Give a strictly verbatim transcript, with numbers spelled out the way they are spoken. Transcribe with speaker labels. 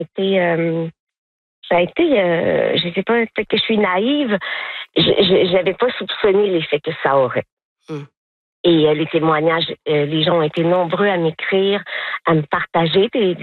Speaker 1: été, euh, ça a été, euh, je sais pas, peut-être que je suis naïve, je, je, j'avais pas soupçonné l'effet que ça aurait.
Speaker 2: Mmh.
Speaker 1: Et euh, les témoignages, euh, les gens ont été nombreux à m'écrire, à me partager des,